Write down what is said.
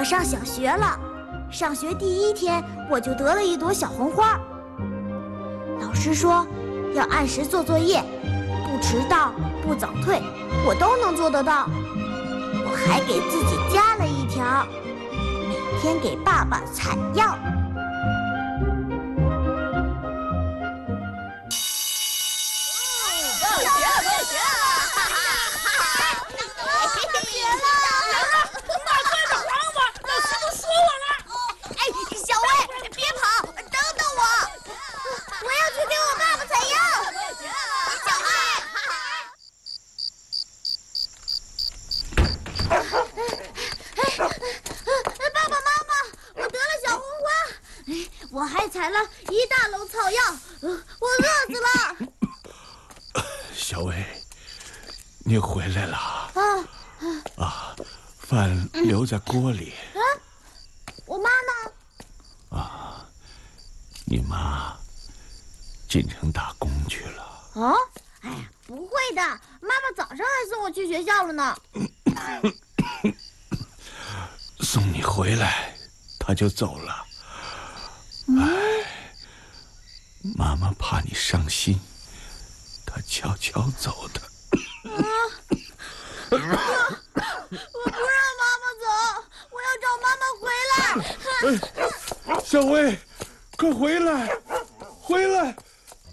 我上小学了，上学第1天我就得了一朵小红花。老师说要按时做作业，不迟到，不早退，我都能做得到。我还给自己加了一条，每天给爸爸采药。我还采了一大篓草药，我饿死了。 小薇，你回来了啊！饭留在锅里。 我妈呢？ 你妈进城打工去了。 哎呀，不会的，妈妈早上还送我去学校了呢。 送你回来，她就走了。妈妈怕你伤心，她悄悄走的。 我不让妈妈走，我要找妈妈回来。 小薇，快回来，回来！